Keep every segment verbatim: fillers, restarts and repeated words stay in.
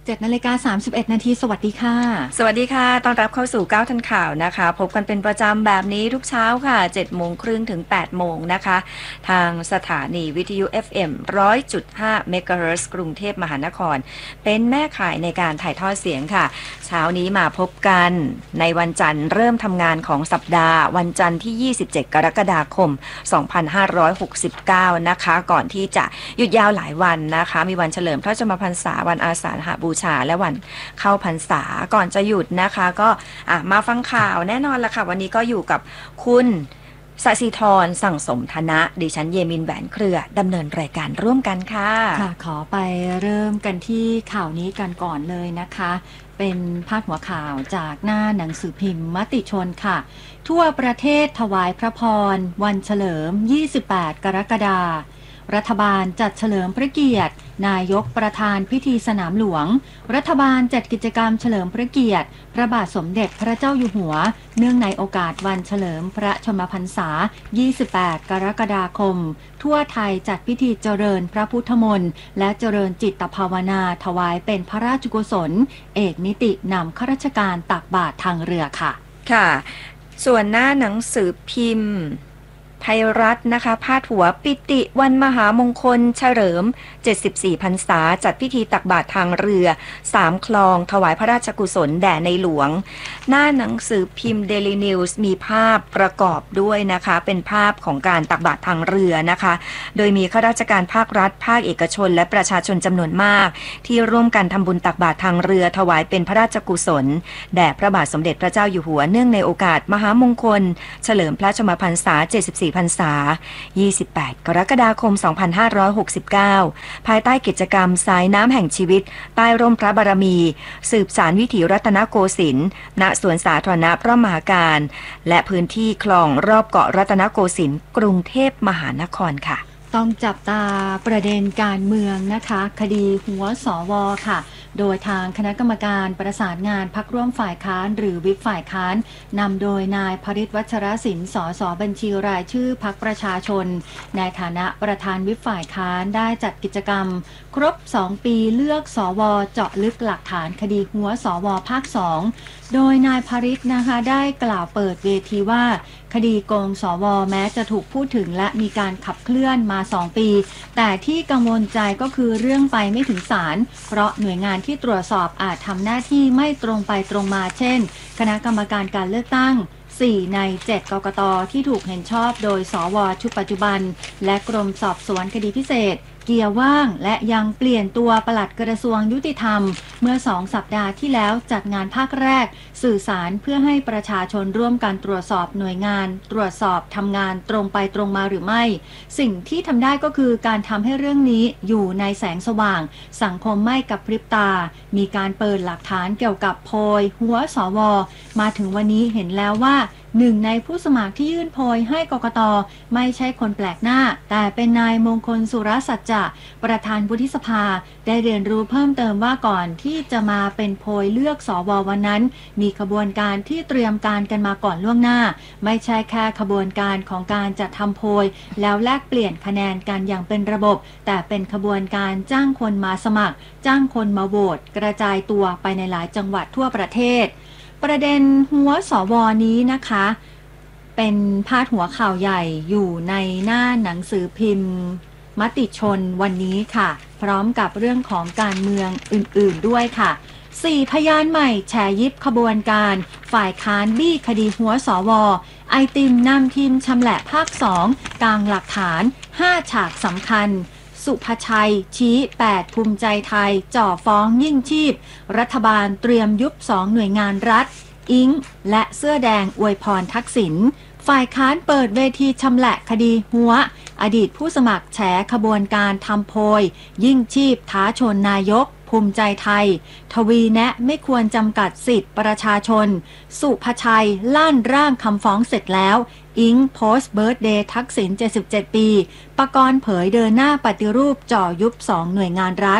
เจ็ดนาฬิกาสามสิบเอ็ดนาทีสวัสดีค่ะสวัสดีค่ะต้อนรับเข้าสู่เก้าทันข่าวนะคะพบกันเป็นประจำแบบนี้ทุกเช้าค่ะเจ็ดโมงครึ่งถึงแปดโมงนะคะทางสถานีวิทยุ เอฟ เอ็ม หนึ่งร้อยจุดห้า เมกะเฮิรตซ์กรุงเทพมหานครเป็นแม่ข่ายในการถ่ายทอดเสียงค่ะเช้านี้มาพบกันในวันจันทร์เริ่มทำงานของสัปดาห์วันจันทร์ที่ยี่สิบเจ็ดกรกฎาคมสองพันห้าร้อยหกสิบเก้านะคะก่อนที่จะหยุดยาวหลายวันนะคะมีวันเฉลิมพระชนมพรรษาวันอาสาฬหบูชาและวันเข้าพรรษาก่อนจะหยุดนะคะก็อ่ะมาฟังข่าวแน่นอนละค่ะวันนี้ก็อยู่กับคุณสศิธรสั่งสมธนะดิฉันเยมินแหวนเครือดำเนินรายการร่วมกันค่ะค่ะขอไปเริ่มกันที่ข่าวนี้กันก่อนเลยนะคะเป็นพาดหัวข่าวจากหน้าหนังสือพิมพ์มติชนค่ะทั่วประเทศถวายพระพรวันเฉลิมยี่สิบแปดกรกฎาคมรัฐบาลจัดเฉลิมพระเกียรตินายกประธานพิธีสนามหลวงรัฐบาลจัดกิจกรรมเฉลิมพระเกียรติพระบาทสมเด็จพระเจ้าอยู่หัวเนื่องในโอกาสวันเฉลิมพระชนมพรรษายี่สิบแปดกรกฎาคมทั่วไทยจัดพิธีเจริญพระพุทธมนต์และเจริญจิตภาวนาถวายเป็นพระราชกุศลเอกนิตินำข้าราชการตักบาตรทางเรือค่ะค่ะส่วนหน้าหนังสือพิมพ์ไทยรัฐนะคะพาดหัวปิติวันมหามงคลเฉลิมเจ็ดสิบสี่พรรษาจัดพิธีตักบาตรทางเรือสามคลองถวายพระราชกุศลแด่ในหลวงหน้าหนังสือพิมพ์ Daily News มีภาพประกอบด้วยนะคะเป็นภาพของการตักบาตรทางเรือนะคะโดยมีข้าราชการภาครัฐภาคเอกชนและประชาชนจำนวนมากที่ร่วมกันทำบุญตักบาตรทางเรือถวายเป็นพระราชกุศลแด่พระบาทสมเด็จพระเจ้าอยู่หัวเนื่องในโอกาสมหามงคลเฉลิมพระชนมพรรษาเจ็ดสิบสี่พรรษายี่สิบแปดกรกฎาคมสองพันห้าร้อยหกสิบเก้าภายใต้กิจกรรมสายน้ำแห่งชีวิตใต้ร่มพระบารมีสืบสานวิถีรัตนโกสินทร์ณสวนสาธารณะพระมหาการและพื้นที่คลองรอบเกาะรัตนโกสินทร์กรุงเทพมหานครค่ะต้องจับตาประเด็นการเมืองนะคะคดีหัวสวค่ะโดยทางคณะกรรมการประสานงานพรรคร่วมฝ่ายค้านหรือวิปฝ่ายค้านนำโดยนายพฤทธิ์วัชรศิลป์สสบัญชีรายชื่อพรรคประชาชนในฐานะประธานวิปฝ่ายค้านได้จัดกิจกรรมครบสองปีเลือกสวเจาะลึกหลักฐานคดีหัวสวภาคสองโดยนายพฤทธิ์นะคะได้กล่าวเปิดเวทีว่าคดีโกงสวแม้จะถูกพูดถึงและมีการขับเคลื่อนมาสองปีแต่ที่กังวลใจก็คือเรื่องไปไม่ถึงศาลเพราะหน่วยงานที่ตรวจสอบอาจทำหน้าที่ไม่ตรงไปตรงมาเช่นคณะกรรมการการเลือกตั้งสี่ในเจ็ดกกต.ที่ถูกเห็นชอบโดยสวชุดปัจจุบันและกรมสอบสวนคดีพิเศษเกียร์ว่างและยังเปลี่ยนตัวปลัดกระทรวงยุติธรรมเมื่อสองสัปดาห์ที่แล้วจัดงานภาคแรกสื่อสารเพื่อให้ประชาชนร่วมกันตรวจสอบหน่วยงานตรวจสอบทำงานตรงไปตรงมาหรือไม่สิ่งที่ทำได้ก็คือการทำให้เรื่องนี้อยู่ในแสงสว่างสังคมไม่กับพริบตามีการเปิดหลักฐานเกี่ยวกับโพยหัวสวมาถึงวันนี้เห็นแล้วว่าหนึ่งในผู้สมัครที่ยื่นโพยให้กกต.ไม่ใช่คนแปลกหน้าแต่เป็นนายมงคลสุรสัจจะประธานวุฒิสภาได้เรียนรู้เพิ่มเติมว่าก่อนที่จะมาเป็นโพยเลือกสววันนั้นมีขบวนการที่เตรียมการกันมาก่อนล่วงหน้าไม่ใช่แค่ขบวนการของการจัดทำโพยแล้วแลกเปลี่ยนคะแนนกันอย่างเป็นระบบแต่เป็นขบวนการจ้างคนมาสมัครจ้างคนมาโหวตกระจายตัวไปในหลายจังหวัดทั่วประเทศประเด็นหัวสวนี้นะคะเป็นพาดหัวข่าวใหญ่อยู่ในหน้าหนังสือพิมพ์มติชนวันนี้ค่ะพร้อมกับเรื่องของการเมืองอื่นๆด้วยค่ะสี่พยานใหม่แฉยิบขบวนการฝ่ายค้านบี้คดีหัวสวไอติมนำทีมชำแหละภาคสองกลางหลักฐานห้าฉากสำคัญสุภชัยชี้แปดภูมิใจไทยจ่อฟ้องยิ่งชีพรัฐบาลเตรียมยุบสองหน่วยงานรัฐอิงและเสื้อแดงอวยพรทักษิณฝ่ายค้านเปิดเวทีชำแหละคดีหัวอดีตผู้สมัครแฉขบวนการทำโพยยิ่งชีพท้าชนนายกภูมิใจไทยทวีแนะไม่ควรจำกัดสิทธิประชาชนสุภชัยลั่นร่างคำฟ้องเสร็จแล้วอิงโพสต์เบิร์ธเดย์ทักษิณเจ็ดสิบเจ็ดปีปกรณ์เผยเดินหน้าปฏิรูปจ่อยุบสองหน่วยงานรัฐ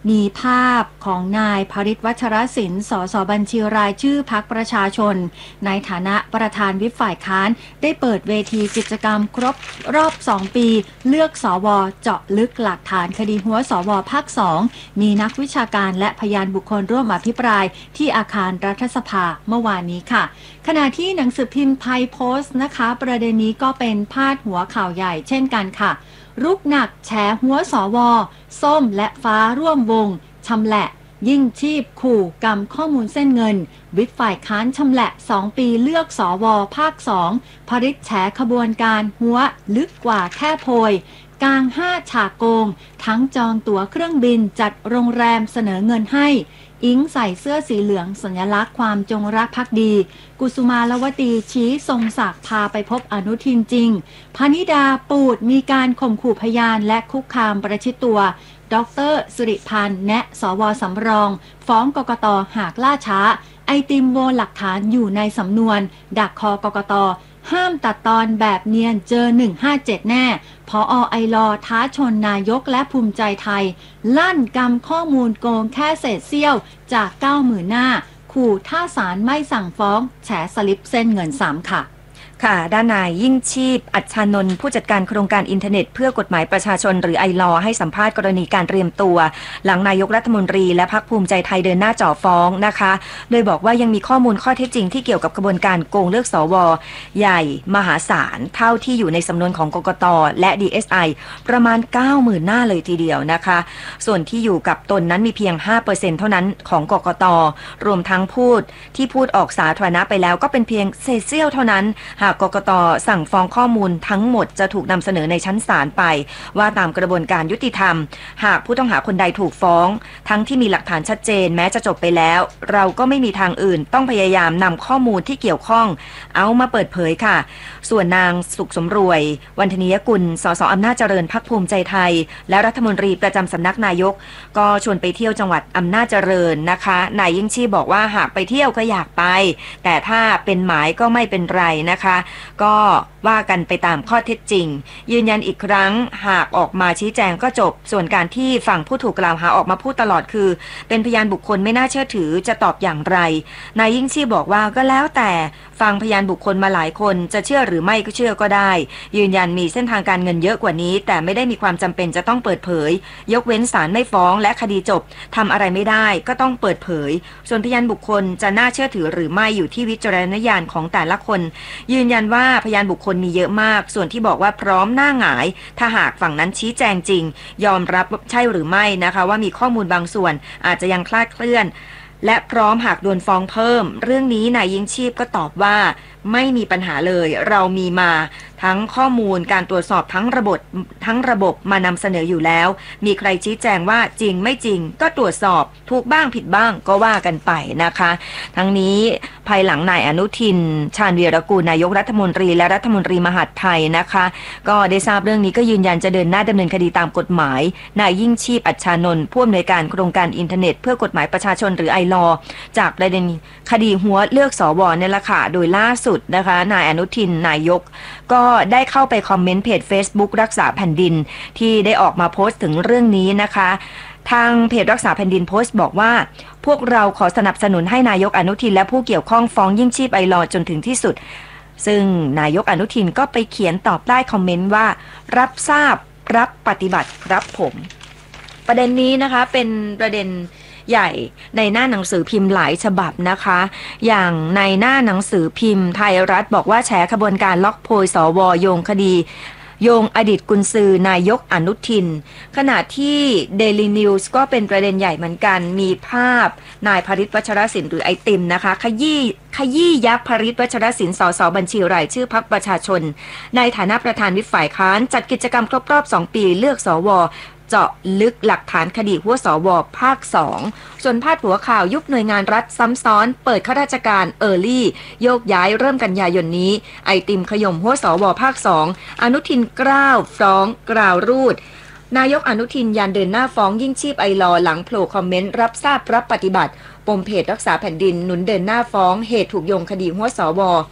มีภาพของนายภริษฐ์วัชรศิลป์สสบัญชีรายชื่อพรรคประชาชนในฐานะประธานวิปฝ่ายค้านได้เปิดเวทีกิจกรรมครบรอบสองปีเลือกสวเจาะลึกหลักฐานคดีหัวสวภาคสองมีนักวิชาการและพยานบุคคลร่วมอภิปรายที่อาคารรัฐสภาเมื่อวานนี้ค่ะขณะที่หนังสือพิมพ์ไทยโพสต์นะคะประเด็นนี้ก็เป็นพาดหัวข่าวใหญ่เช่นกันค่ะรุกหนักแฉหัวสวส้มและฟ้าร่วมวงชำแหละยิ่งชีพขู่กำข้อมูลเส้นเงินวิปฝ่ายค้านชำแหละสองปีเลือกสวภาคสองภริษฐ์แฉขบวนการหัวลึกกว่าแค่โพยกลางห้าฉากโกงทั้งจองตั๋วเครื่องบินจัดโรงแรมเสนอเงินให้อิงใส่เสื้อสีเหลืองสัญลักษณ์ความจงรักภักดีกุสุมาลวตีชี้ทรงศักดิ์พาไปพบอนุทินจริงพนิดาปูดมีการข่มขู่พยานและคุกคามประชิดตัวดรสิริพันธ์แนะสวสำรองฟ้องกกตหากล่าช้าไอติมโวหลักฐานอยู่ในสำนวนดักคอกกตห้ามตัดตอนแบบเนียนเจอหนึ่งห้าเจ็ดแน่ผอ.ไอลอท้าชนนายกและภูมิใจไทยลั่นกำข้อมูลโกงแค่เศษเสี้ยวจากเก้าหมื่นหน้าขู่ถ้าศาลไม่สั่งฟ้องแฉสลิปเส้นเงินสามค่ะค่ะด้านนายยิ่งชีพอัชชานนท์ผู้จัดการโครงการอินเทอร์เน็ตเพื่อกฎหมายประชาชนหรือไอลอให้สัมภาษณ์กรณีการเตรียมตัวหลังนายกรัฐมนตรีและพรรคภูมิใจไทยเดินหน้าจ่อฟ้องนะคะโดยบอกว่ายังมีข้อมูลข้อเท็จจริงที่เกี่ยวกับกระบวนการโกงเลือกสวใหญ่มหาศาลเท่าที่อยู่ในสำนวนของกกตและ ดี เอส ไอ ประมาณ เก้าหมื่น หน้าเลยทีเดียวนะคะส่วนที่อยู่กับตนนั้นมีเพียง ห้าเปอร์เซ็นต์ เท่านั้นของกกตรวมทั้งพูดที่พูดออกสาธารณะไปแล้วก็เป็นเพียงเศษเสี้ยวเท่านั้นหากกกตสั่งฟ้องข้อมูลทั้งหมดจะถูกนำเสนอในชั้นศาลไปว่าตามกระบวนการยุติธรรมหากผู้ต้องหาคนใดถูกฟ้องทั้งที่มีหลักฐานชัดเจนแม้จะจบไปแล้วเราก็ไม่มีทางอื่นต้องพยายามนำข้อมูลที่เกี่ยวข้องเอามาเปิดเผยค่ะส่วนนางสุขสมรวยวันธนียกุลสสอำนาจเจริญพรรคภูมิใจไทยและรัฐมนตรีประจำสำนักนายกก็ชวนไปเที่ยวจังหวัดอำนาจเจริญนะคะนายยิ่งชีพบอกว่าหากไปเที่ยวก็อยากไปแต่ถ้าเป็นหมายก็ไม่เป็นไรนะคะก็ว่ากันไปตามข้อเท็จจริงยืนยันอีกครั้งหากออกมาชี้แจงก็จบส่วนการที่ฝั่งผู้ถูกกล่าวหาออกมาพูดตลอดคือเป็นพยานบุคคลไม่น่าเชื่อถือจะตอบอย่างไรนายยิ่งชีพบอกว่าก็แล้วแต่ฟังพยานบุคคลมาหลายคนจะเชื่อหรือไม่ก็เชื่อก็ได้ยืนยันมีเส้นทางการเงินเยอะกว่านี้แต่ไม่ได้มีความจำเป็นจะต้องเปิดเผยยกเว้นศาลไม่ฟ้องและคดีจบทำอะไรไม่ได้ก็ต้องเปิดเผยส่วนพยานบุคคลจะน่าเชื่อถือหรือไม่อยู่ที่วิจารณญาณของแต่ละคนยืนยันว่าพยานบุคคลมีเยอะมากส่วนที่บอกว่าพร้อมหน้าหงายถ้าหากฝั่งนั้นชี้แจงจริงยอมรับใช่หรือไม่นะคะว่ามีข้อมูลบางส่วนอาจจะยังคลาดเคลื่อนและพร้อมหากโดนฟ้องเพิ่มเรื่องนี้นายยิ่งชีพก็ตอบว่าไม่มีปัญหาเลยเรามีมาทั้งข้อมูลการตรวจสอบทั้งระบบทั้งระบบมานำเสนออยู่แล้วมีใครชี้แจงว่าจริงไม่จริงก็ตรวจสอบถูกบ้างผิดบ้างก็ว่ากันไปนะคะทั้งนี้ภายหลังนายอนุทินชาญวีรกูลนายกรัฐมนตรีและรัฐมนตรีมหาดไทยนะคะก็ได้ทราบเรื่องนี้ก็ยืนยันจะเดินหน้าดำเนินคดีตามกฎหมายนายยิ่งชีพอัชชานนท์ผู้อำนวยการโครงการอินเทอร์เน็ตเพื่อกฎหมายประชาชนหรือไอลอจากประเด็นคดีหัวเลือกสวเนี่ยละค่ะโดยล่าสุดนะคะนายอนุทินนายกก็ได้เข้าไปคอมเมนต์เพจ Facebook รักษาแผ่นดินที่ได้ออกมาโพสต์ถึงเรื่องนี้นะคะทางเพจรักษาแผ่นดินโพสต์บอกว่าพวกเราขอสนับสนุนให้นายกอนุทินและผู้เกี่ยวข้องฟ้องยิ่งชีพไอลอจนถึงที่สุดซึ่งนายกอนุทินก็ไปเขียนตอบใต้คอมเมนต์ว่ารับทราบรับปฏิบัติรับผมประเด็นนี้นะคะเป็นประเด็นใหญ่ในหน้าหนังสือพิมพ์หลายฉบับนะคะอย่างในหน้าหนังสือพิมพ์ไทยรัฐบอกว่าแฉขบวนการล็อกโพยสวโยงคดีโยงอดีตกุญซือนายกอนุทินขณะที่ Daily News ก็เป็นประเด็นใหญ่เหมือนกันมีภาพนายภริษฐ์วัชรศิลป์หรือไอติมนะคะขยี้ขยี้ยักษ์ภริษฐ์วัชรศิลป์สสบัญชีรายชื่อพรรคประชาชนในฐานะประธานวิปฝ่ายค้านจัดกิจกรรมครบรอบสองปีเลือกสวเจาะลึกหลักฐานคดีหัวสวภาคสองส่วนพาดหัวข่าวยุบหน่วยงานรัฐซ้ำซ้อนเปิดข้าราชการเออร์ลี่โยกย้ายเริ่มกันยายนนี้ไอติมขย่มหัวสวภาคสองอนุทินกล้าวฟ้องกล่าวรูดนายกอนุทินยันเดินหน้าฟ้องยิ่งชีพไอลอหลังโผล่คอมเมนต์รับทราบรับปฏิบัติปมเพจรักษาแผ่นดินหนุนเดินหน้าฟ้องเหตุถูกโยงคดีหัวสว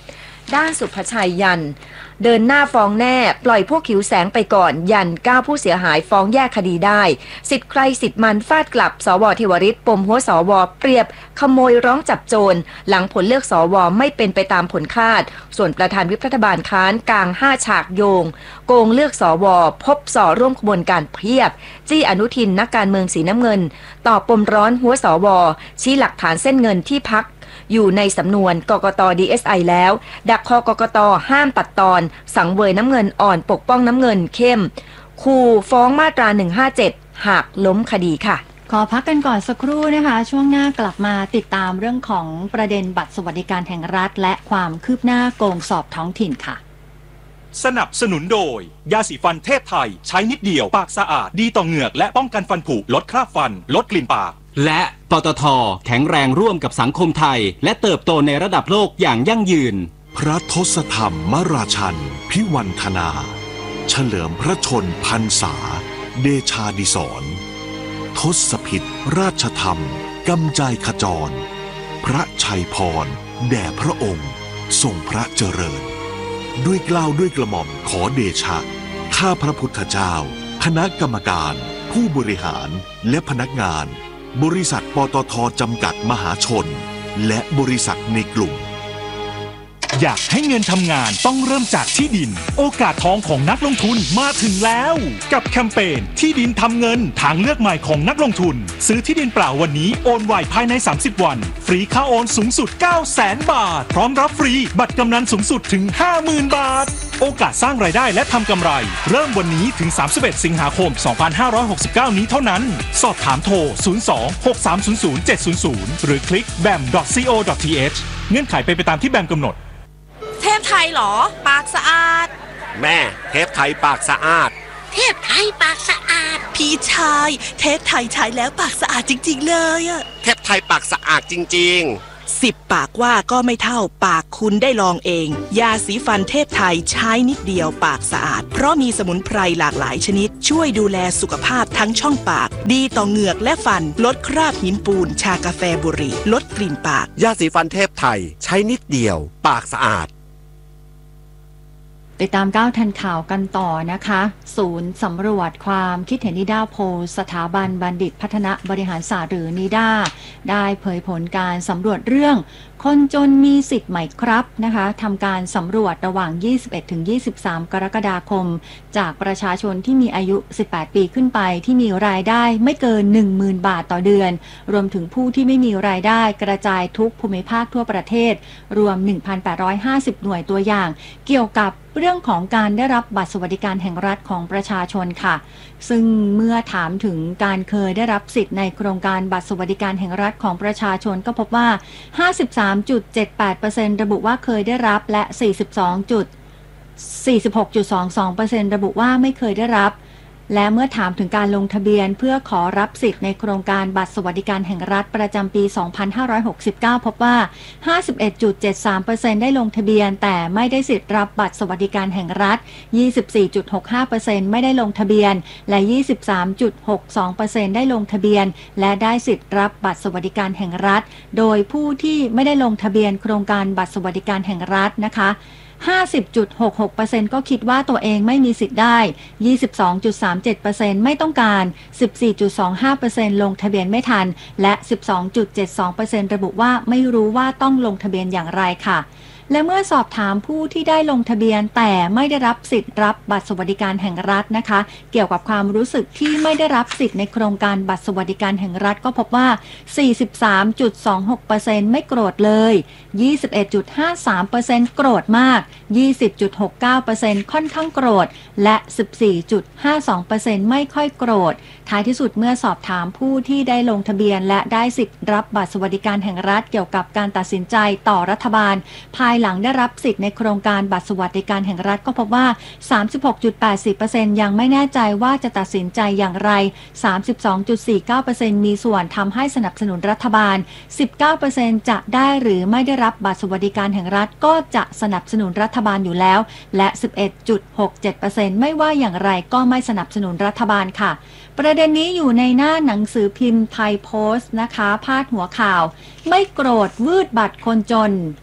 ด้านสุภชัยยันเดินหน้าฟ้องแน่ปล่อยพวกขิวแสงไปก่อนยันก้าวผู้เสียหายฟ้องแยกคดีได้สิทธิ์ใครสิทธิ์มันฟาดกลับสวเทวฤทธิ์ปมหัวสวเปรียบขโมยร้องจับโจรหลังผลเลือกสวไม่เป็นไปตามผลคาดส่วนประธานวิปรัฐบาลค้านกลางห้าฉากโยงโกงเลือกสวพบสอร่วมขบวนการเพียบจี้อนุทินนักการเมืองสีน้ำเงินต่อปมร้อนหัวสวชี้หลักฐานเส้นเงินที่พักอยู่ในสำนวนกกต ดี เอส ไอ แล้วดักคอกกตห้ามตัดตอนสังเวยน้ำเงินอ่อนปกป้องน้ำเงินเข้มขู่ฟ้องมาตราหนึ่งห้าเจ็ดหากล้มคดีค่ะขอพักกันก่อนสักครู่นะคะช่วงหน้ากลับมาติดตามเรื่องของประเด็นบัตรสวัสดิการแห่งรัฐและความคืบหน้าโกงสอบท้องถิ่นค่ะสนับสนุนโดยยาสีฟันเทพไทยใช้นิดเดียวปากสะอาดดีต่อเหงือกและป้องกันฟันผุลดคราบฟันลดกลิ่นปากและปตท.แข็งแรงร่วมกับสังคมไทยและเติบโตในระดับโลกอย่างยั่งยืนพระทศธรรมมราชันพิวันธนาเฉลิมพระชนพรรษาเดชาดิศรทศพิธราชธรรมกำจายขจรพระชัยพรแด่พระองค์ทรงพระเจริญด้วยเกล้าด้วยกระหม่อมขอเดชะข้าพระพุทธเจ้าคณะกรรมการผู้บริหารและพนักงานบริษัทปตท.จำกัดมหาชนและบริษัทในกลุ่มอยากให้เงินทำงานต้องเริ่มจากที่ดินโอกาสทองของนักลงทุนมาถึงแล้วกับแคมเปญที่ดินทำเงินทางเลือกใหม่ของนักลงทุนซื้อที่ดินเปล่าวันนี้โอนไวภายในสามสิบวันฟรีค่าโอนสูงสุด เก้าแสน บาทพร้อมรับฟรีบัตรกำนันสูงสุดถึง ห้าหมื่น บาทโอกาสสร้างรายได้และทำกำไรเริ่มวันนี้ถึงสามสิบเอ็ดสิงหาคมสองพันห้าร้อยหกสิบเก้านี้เท่านั้นสอบถามโทรศูนย์ สอง หก สาม ศูนย์ ศูนย์ เจ็ด ศูนย์ ศูนย์หรือคลิก แบม ดอท ซี โอ ดอท ที เอช เงื่อนไขเป็นไปตามที่แบมกำหนดเทพไทยเหรอปากสะอาดแม่เทพไทยปากสะอาดเทพไทยปากสะอาดพี่ชายเทพไทยใช้แล้วปากสะอาดจริงๆเลยอะเทพไทยปากสะอาดจริงๆสิบปากว่าก็ไม่เท่าปากคุณได้ลองเองยาสีฟันเทพไทยใช้นิดเดียวปากสะอาดเพราะมีสมุนไพรหลากหลายชนิดช่วยดูแลสุขภาพทั้งช่องปากดีต่อเหงือกและฟันลดคราบหินปูนชากาแฟบุหรี่ลดกลิ่นปากยาสีฟันเทพไทยใช้นิดเดียวปากสะอาดติดตามก้าวทันข่าวกันต่อนะคะศูนย์สำรวจความคิดเห็นนิด้าโพลสถาบันบัณฑิตพัฒนาบริหารศาสตร์หรือนิด้าได้เผยผลการสำรวจเรื่องคนจนมีสิทธิ์ไหมครับนะคะทำการสำรวจระหว่าง ยี่สิบเอ็ดถึงยี่สิบสาม กรกฎาคมจากประชาชนที่มีอายุ สิบแปด ปีขึ้นไปที่มีรายได้ไม่เกิน หนึ่งหมื่น บาทต่อเดือนรวมถึงผู้ที่ไม่มีรายได้กระจายทุกภูมิภาคทั่วประเทศรวม หนึ่งพันแปดร้อยห้าสิบ หน่วยตัวอย่างเกี่ยวกับเรื่องของการได้รับบัตรสวัสดิการแห่งรัฐของประชาชนค่ะซึ่งเมื่อถามถึงการเคยได้รับสิทธิ์ในโครงการบัตรสวัสดิการแห่งรัฐของประชาชนก็พบว่า ห้าสิบสามจุดเจ็ดแปดเปอร์เซ็นต์ ระบุว่าเคยได้รับและ สี่สิบสองจุดสี่สิบหกจุดสองสองเปอร์เซ็นต์ ระบุว่าไม่เคยได้รับและเมื่อถามถึงการลงทะเบียนเพื่อขอรับสิทธิ์ในโครงการบัตรสวัสดิการแห่งรัฐประจำปี สองพันห้าร้อยหกสิบเก้า พบว่า ห้าสิบเอ็ดจุดเจ็ดสามเปอร์เซ็นต์ ได้ลงทะเบียนแต่ไม่ได้สิทธิ์รับบัตรสวัสดิการแห่งรัฐ ยี่สิบสี่จุดหกห้าเปอร์เซ็นต์ ไม่ได้ลงทะเบียนและ ยี่สิบสามจุดหกสองเปอร์เซ็นต์ ได้ลงทะเบียนและได้สิทธิ์รับบัตรสวัสดิการแห่งรัฐโดยผู้ที่ไม่ได้ลงทะเบียนโครงการบัตรสวัสดิการแห่งรัฐนะคะห้าสิบจุดหกหกเปอร์เซ็นต์ ก็คิดว่าตัวเองไม่มีสิทธิ์ได้ ยี่สิบสองจุดสามเจ็ดเปอร์เซ็นต์ ไม่ต้องการ สิบสี่จุดสองห้าเปอร์เซ็นต์ ลงทะเบียนไม่ทันและ สิบสองจุดเจ็ดสองเปอร์เซ็นต์ ระบุว่าไม่รู้ว่าต้องลงทะเบียนอย่างไรค่ะและเมื่อสอบถามผู้ที่ได้ลงทะเบียนแต่ไม่ได้รับสิทธิ์รับบัตรสวัสดิการแห่งรัฐนะคะเกี่ยวกับความรู้สึกที่ไม่ได้รับสิทธิ์ในโครงการบัตรสวัสดิการแห่งรัฐก็พบว่า สี่สิบสามจุดสองหกเปอร์เซ็นต์ ไม่โกรธเลย ยี่สิบเอ็ดจุดห้าสามเปอร์เซ็นต์ โกรธมาก ยี่สิบจุดหกเก้าเปอร์เซ็นต์ ค่อนข้างโกรธและ สิบสี่จุดห้าสองเปอร์เซ็นต์ ไม่ค่อยโกรธท้ายที่สุดเมื่อสอบถามผู้ที่ได้ลงทะเบียนและได้สิทธิ์รับบัตรสวัสดิการแห่งรัฐเกี่ยวกับการตัดสินใจต่อรัฐบาลภายหลังได้รับสิทธิ์ในโครงการบัตรสวัสดิการแห่งรัฐก็พบว่า สามสิบหกจุดแปดสี่เปอร์เซ็นต์ ยังไม่แน่ใจว่าจะตัดสินใจอย่างไร สามสิบสองจุดสี่เก้าเปอร์เซ็นต์ มีส่วนทำให้สนับสนุนรัฐบาล สิบเก้าเปอร์เซ็นต์ จะได้หรือไม่ได้รับบัตรสวัสดิการแห่งรัฐก็จะสนับสนุนรัฐบาลอยู่แล้วและ สิบเอ็ดจุดหกเจ็ดเปอร์เซ็นต์ ไม่ว่าอย่างไรก็ไม่สนับสนุนรัฐบาลค่ะประเด็นนี้อยู่ในหน้าหนังสือพิมพ์ไทยโพสต์นะคะพาดหัวข่าวไม่โกรธวืดบัตรคนจน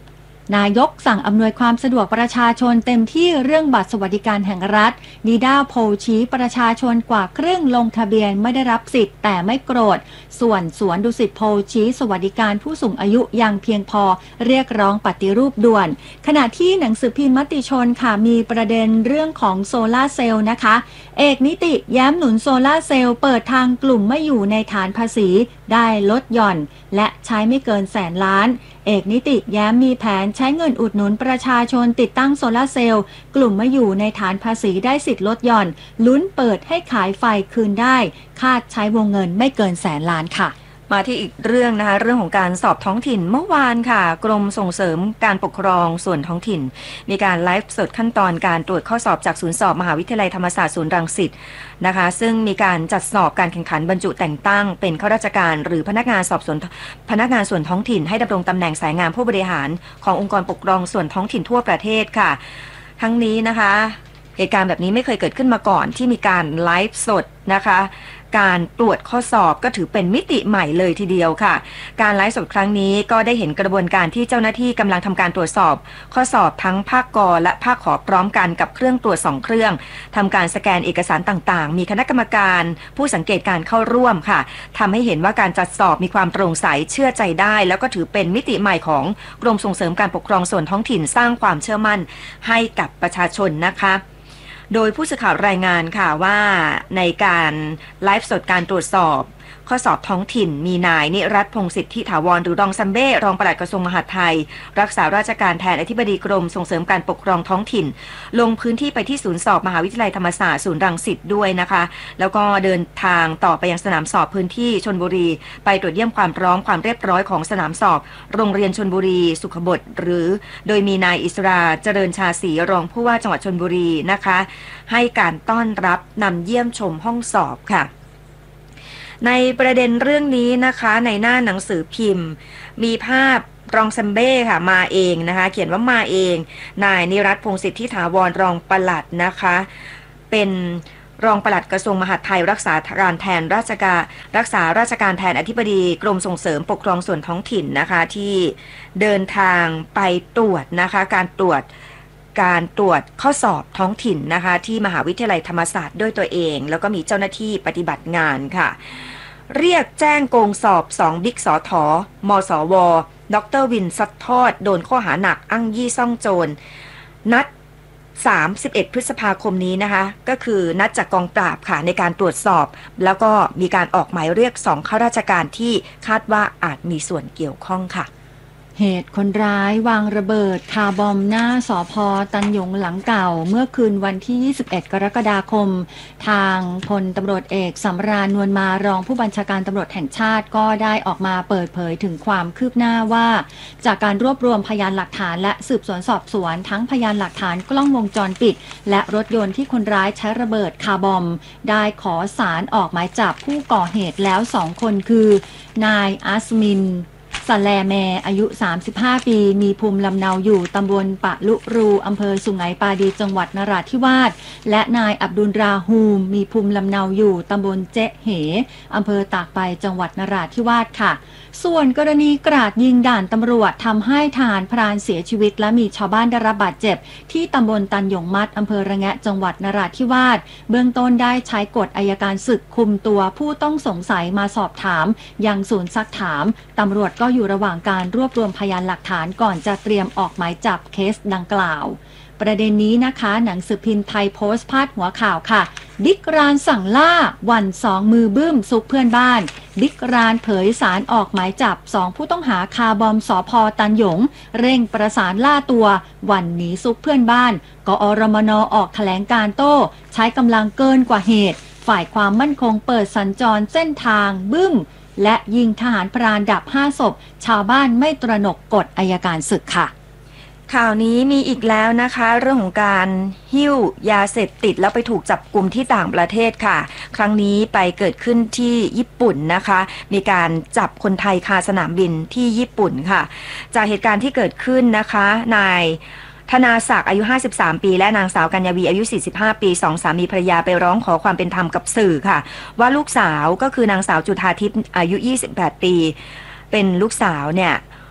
นายกสั่งอำนวยความสะดวกประชาชนเต็มที่เรื่องบัตรสวัสดิการแห่งรัฐนิด้าโพลชี้ประชาชนกว่าครึ่งลงทะเบียนไม่ได้รับสิทธิ์แต่ไม่โกรธส่วนสวนดุสิตโพลชี้สวัสดิการผู้สูงอายุยังเพียงพอเรียกร้องปฏิรูปด่วนขณะที่หนังสือพิมพ์มติชนค่ะมีประเด็นเรื่องของโซลาร์เซลล์นะคะเอกนิติแย้มหนุนโซลาร์เซลล์เปิดทางกลุ่มไม่อยู่ในฐานภาษีได้ลดหย่อนและใช้ไม่เกินแสนล้านเอกนิติแย้มมีแผนใช้เงินอุดหนุนประชาชนติดตั้งโซลาร์เซลล์กลุ่มไม่อยู่ในฐานภาษีได้สิทธิ์ลดหย่อนลุ้นเปิดให้ขายไฟคืนได้คาดใช้วงเงินไม่เกินแสนล้านค่ะมาที่อีกเรื่องนะคะเรื่องของการสอบท้องถิ่นเมื่อวานค่ะกรมส่งเสริมการปกครองส่วนท้องถิ่นมีการไลฟ์สดขั้นตอนการตรวจข้อสอบจากศูนย์สอบมหาวิทยาลัยธรรมศาสตร์ศูนย์รังสิตนะคะซึ่งมีการจัดสอบการแข่งขันบรรจุแต่งตั้งเป็นข้าราชการหรือพนักงานสอบสวนพนักงานส่วนท้องถิ่นให้ดำรงตำแหน่งสายงานผู้บริหารขององค์กรปกครองส่วนท้องถิ่นทั่วประเทศค่ะทั้งนี้นะคะเหตุการณ์แบบนี้ไม่เคยเกิดขึ้นมาก่อนที่มีการไลฟ์สดนะคะการตรวจข้อสอบก็ถือเป็นมิติใหม่เลยทีเดียวค่ะการไลฟ์สดครั้งนี้ก็ได้เห็นกระบวนการที่เจ้าหน้าที่กำลังทำการตรวจสอบข้อสอบทั้งภาคกอและภาคขอพร้อมกันกับเครื่องตรวจสองเครื่องทำการสแกนเอกสารต่างๆมีคณะกรรมการผู้สังเกตการเข้าร่วมค่ะทำให้เห็นว่าการจัดสอบมีความโปร่งใสเชื่อใจได้แล้วก็ถือเป็นมิติใหม่ของกรมส่งเสริมการปกครองส่วนท้องถิ่นสร้างความเชื่อมั่นให้กับประชาชนนะคะโดยผู้สื่อข่าวรายงานค่ะว่าในการไลฟ์สดการตรวจสอบข้อสอบท้องถิ่นมีนายนิรัตน์พงษ์สิทธิถาวรหรือรองซัมเบ้รองปลัดกระทรวงมหาดไทยรักษาราชการแทนอธิบดีกรมส่งเสริมการปกครองท้องถิ่นลงพื้นที่ไปที่ศูนย์สอบมหาวิทยาลัยธรรมศาสตร์ศูนย์รังสิตด้วยนะคะแล้วก็เดินทางต่อไปยังสนามสอบพื้นที่ชลบุรีไปตรวจเยี่ยมความพร้อมความเรียบร้อยของสนามสอบโรงเรียนชลบุรีสุขบดหรือโดยมีนายอิสราเจริญชาศรีรองผู้ว่าจังหวัดชลบุรีนะคะให้การต้อนรับนำเยี่ยมชมห้องสอบค่ะในประเด็นเรื่องนี้นะคะในหน้าหนังสือพิมพ์มีภาพรองซัมเบ้ค่ะมาเองนะคะเขียนว่ามาเองนายนิรัตน์พงษ์สิทธิถาวรรองปลัดนะคะเป็นรองปลัดกระทรวงมหาดไทยรักษาการแทนราชการรักษาราชการแทนอธิบดีกรมส่งเสริมปกครองส่วนท้องถิ่นนะคะที่เดินทางไปตรวจนะคะการตรวจการตรวจข้อสอบท้องถิ่นนะคะที่มหาวิทยาลัยธรรมศาสตร์ด้วยตัวเองแล้วก็มีเจ้าหน้าที่ปฏิบัติงานค่ะเรียกแจ้งโกงสอบสองบิ๊กสอทอมสวดร.วินซัดทอดโดนข้อหาหนักอ้างยี่ซ่องโจรนัดสามสิบเอ็ดพฤษภาคมนี้นะคะก็คือนัดจากกองปราบค่ะในการตรวจสอบแล้วก็มีการออกหมายเรียกสองข้าราชการที่คาดว่าอาจมีส่วนเกี่ยวข้องค่ะเหตุคนร้ายวางระเบิดคาร์บอมหน้าสภ.ตันหยงหลังเก่าเมื่อคืนวันที่ยี่สิบเอ็ดกรกฎาคมทางพลตำรวจเอกสำราญนวลมารองผู้บัญชาการตำรวจแห่งชาติก็ได้ออกมาเปิดเผยถึงความคืบหน้าว่าจากการรวบรวมพยานหลักฐานและสืบสวนสอบสวนทั้งพยานหลักฐานกล้องวงจรปิดและรถยนต์ที่คนร้ายใช้ระเบิดคาร์บอมได้ขอศาลออกหมายจับผู้ก่อเหตุแล้วสองคนคือนายอัสมินสแลแมอายุสามสิบห้าปีมีภูมิลำเนาอยู่ตำบลปะลุรูอำเภอสุไหงปาดีจังหวัดนราธิวาสและนายอับดุลราฮูมมีภูมิลำเนาอยู่ตำบลเจ๊เหอำเภอตากใบจังหวัดนราธิวาสค่ะส่วนกรณีกราดยิงด่านตำรวจทำให้ทหารพรานเสียชีวิตและมีชาวบ้านได้รับบาดเจ็บที่ตำบลตันหยงมัดอำเภอระแงะจังหวัดนราธิวาสเบื้องต้นได้ใช้กฎอัยการศึกคุมตัวผู้ต้องสงสัยมาสอบถามยังศูนย์ซักถามตำรวจก็อยู่ระหว่างการรวบรวมพยานหลักฐานก่อนจะเตรียมออกหมายจับเคสดังกล่าวประเด็นนี้นะคะหนังสือพิมพ์ไทยโพสต์พาดหัวข่าวค่ะบิ๊กรานสั่งล่าวันสองมือบึ้มซุกเพื่อนบ้านบิ๊กรานเผยสารออกหมายจับสองผู้ต้องหาคาร์บอมสภ.ตันหยงเร่งประสานล่าตัววันหนีซุกเพื่อนบ้านกอรมน.ออกแถลงการโต้ใช้กำลังเกินกว่าเหตุฝ่ายความมั่นคงเปิดสัญจรเส้นทางบึ้มและยิงทหารพรานดับห้าศพชาวบ้านไม่ตระหนกกฎอัยการศึกค่ะข่าวนี้มีอีกแล้วนะคะเรื่องของการหิ้วยาเสพติดแล้วไปถูกจับกุมที่ต่างประเทศค่ะครั้งนี้ไปเกิดขึ้นที่ญี่ปุ่นนะคะมีการจับคนไทยคาสนามบินที่ญี่ปุ่นค่ะจากเหตุการณ์ที่เกิดขึ้นนะคะนายธนาศักดิ์อายุห้าสิบสามปีและนางสาวกัญญาวีอายุสี่สิบห้าปีสองสามีภรรยาไปร้องขอความเป็นธรรมกับสื่อค่ะว่าลูกสาวก็คือนางสาวจุฑาทิพย์อายุยี่สิบแปดปีเป็นลูกสาวเนี่ย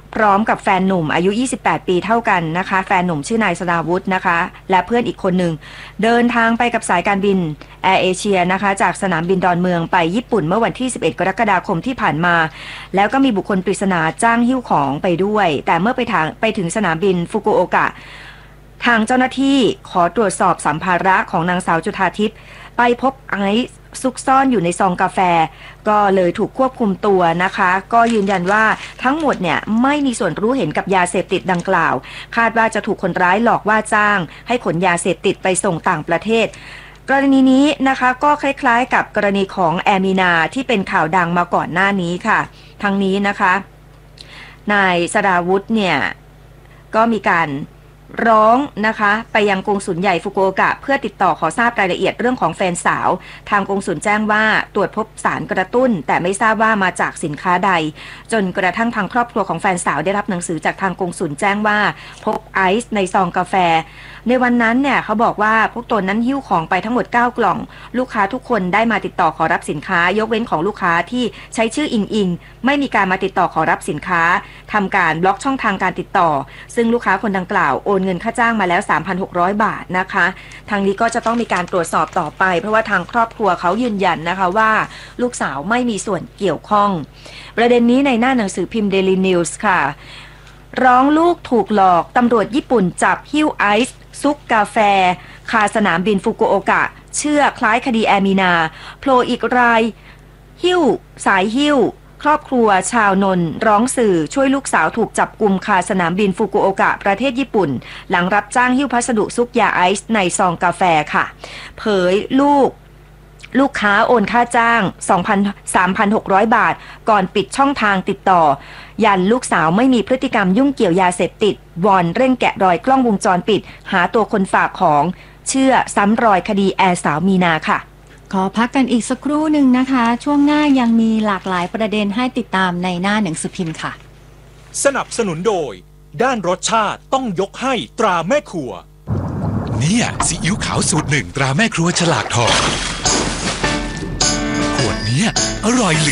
พร้อมกับแฟนหนุ่มอายุยี่สิบแปดปีเท่ากันนะคะแฟนหนุ่มชื่อนายสดาวุฒินะคะและเพื่อนอีกคนหนึ่งเดินทางไปกับสายการบินแอร์เอเชียนะคะจากสนามบินดอนเมืองไปญี่ปุ่นเมื่อวันที่สิบเอ็ดกรกฎาคมที่ผ่านมาแล้วก็มีบุคคลปริศนาจ้างหิ้วของไปด้วยแต่เมื่อไปทางไปถึงสนามบินฟุกุโอกะทางเจ้าหน้าที่ขอตรวจสอบสัมภาระของนางสาวจุฑาทิพย์ไปพบไอซ์ซุกซ่อนอยู่ในซองกาแฟก็เลยถูกควบคุมตัวนะคะก็ยืนยันว่าทั้งหมดเนี่ยไม่มีส่วนรู้เห็นกับยาเสพติดดังกล่าวคาดว่าจะถูกคนร้ายหลอกว่าจ้างให้ขนยาเสพติดไปส่งต่างประเทศกรณีนี้นะคะก็คล้ายๆกับกรณีของแอมีนาที่เป็นข่าวดังมาก่อนหน้านี้ค่ะทั้งนี้นะคะนายสราวุธเนี่ยก็มีการร้องนะคะไปยังกงสุลใหญ่ฟุกุโอกะเพื่อติดต่อขอทราบรายละเอียดเรื่องของแฟนสาวทางกงสุลแจ้งว่าตรวจพบสารกระตุ้นแต่ไม่ทราบว่ามาจากสินค้าใดจนกระทั่งทางครอบครัวของแฟนสาวได้รับหนังสือจากทางกงสุลแจ้งว่าพบไอซ์ในซองกาแฟในวันนั้นเนี่ยเขาบอกว่าพวกตนนั้นหิ้วของไปทั้งหมดเก้ากล่องลูกค้าทุกคนได้มาติดต่อขอรับสินค้ายกเว้นของลูกค้าที่ใช้ชื่ออิงอิงไม่มีการมาติดต่อขอรับสินค้าทำการบล็อกช่องทางการติดต่อซึ่งลูกค้าคนดังกล่าวโอนเงินค่าจ้างมาแล้ว สามพันหกร้อย บาทนะคะทางนี้ก็จะต้องมีการตรวจสอบต่อไปเพราะว่าทางครอบครัวเขายืนยันนะคะว่าลูกสาวไม่มีส่วนเกี่ยวข้องประเด็นนี้ในหน้าหนังสือพิมพ์ Daily News ค่ะร้องลูกถูกหลอกตำรวจญี่ปุ่นจับหิ้วไอซ์ซุกกาแฟคาสนามบินฟุกุโอกะเชื่อคล้ายคดีแอมีนาโผล่อีกรายหิ้วสายหิ้วครอบครัวชาวนนท์ร้องสื่อช่วยลูกสาวถูกจับกุมคาสนามบินฟุกุโอกะประเทศญี่ปุ่นหลังรับจ้างหิ้วพัสดุซุกยาไอซ์ในซองกาแฟค่ะเผยลูกลูกค้าโอนค่าจ้าง สามพันหกร้อย บาทก่อนปิดช่องทางติดต่อยันลูกสาวไม่มีพฤติกรรมยุ่งเกี่ยวยาเสพติดวอนเร่งแกะรอยกล้องวงจรปิดหาตัวคนฝากของเชื่อซ้ำรอยคดีแอร์สาวมีนาค่ะขอพักกันอีกสักครู่หนึ่งนะคะช่วงหน้ายังมีหลากหลายประเด็นให้ติดตามในหน้าหนังสือพิมพ์ค่ะสนับสนุนโดยด้านรสชาติต้องยกให้ตราแม่ครัวเนี่ยซีอิ๊วขาวสูตรหนึ่งตราแม่ครัวฉลากทองขวดเนี้ยอร่อยเหลือ